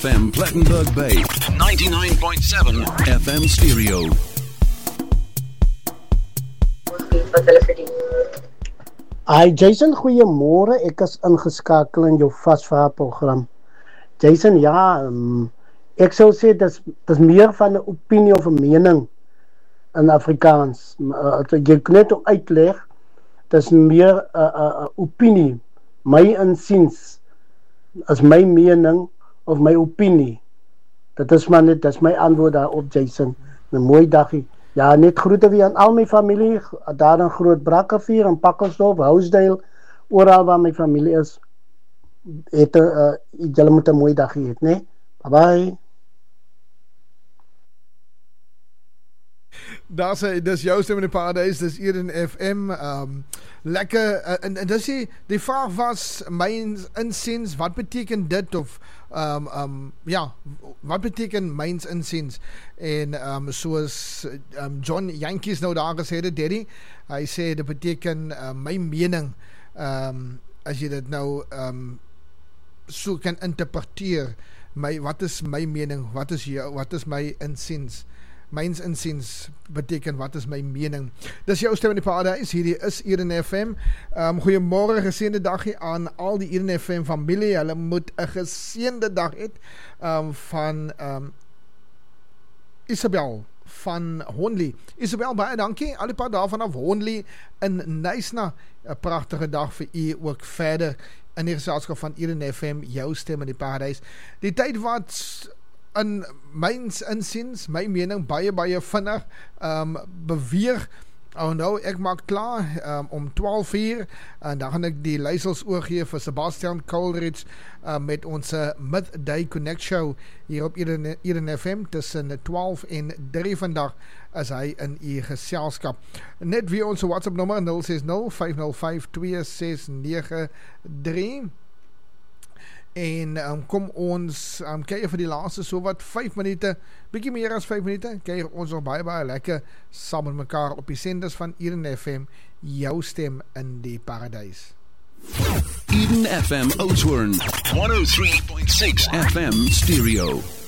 FM Plettenberg Bay 99.7 FM stereo. Hi Jason, goeiemôre. Ek is ingeskakel in jou vasvraagprogram. Jason, ja, ek sou sê dis meer van 'n opinie of 'n mening in Afrikaans. Jy kan net uitleg, dis meer 'n opinie. My insiens is my mening of my opinie. Dit is maar net, dis my antwoord daarop, Jason. 'n Mooi dagie. Ja, net groete weer aan al my familie, daar in Groot Brakrivier, in Pakkelsdorp, Housdale, oral waar my familie is. Julle moet 'n mooi dag hê, né? Bye bye. Dis jou stem in die paradijs, dis hier in FM. Lekker, en dis die vraag was, myns insiens, wat beteken dit, of ja, wat beteken myns insiens? En soos John Yankees nou daar gesê het, Daddy, hy sê dit beteken my mening, as jy dit nou so kan interpreteer, wat is my mening, wat is my insiens? Myns insiens beteken wat is my mening. Dis jou stem in die paradijs, hierdie is Eden FM. Goeiemôre, geseënde dagie aan al die Eden FM familie. Hulle moet 'n geseënde dag hê van Isabel van Honley. Isabel, baie dankie. Al die paar dae vanaf Honley in Nysna. 'n Pragtige dag vir u ook verder in die geselskap van Eden FM, jou stem in die paradijs. Die tyd wat in myns insiens, my mening, baie vinnig beweeg. Nou, ek maak klaar om 12 uur en dan gaan ek die leisels oorgee vir Sebastian Coleridge met ons Midday Connect Show hier op Eden FM tussen 12 en 3 vandag is hy in u geselskap. Net weer ons WhatsApp nommer 060-505-2693 en kom ons kyk vir die laaste so wat 5 minute, bietjie meer as 5 minute, kyk ons nog baie lekker saam met mekaar op die senders van Eden FM, jou stem in die paradijs. Eden FM Oudtshoorn 103.6 FM stereo.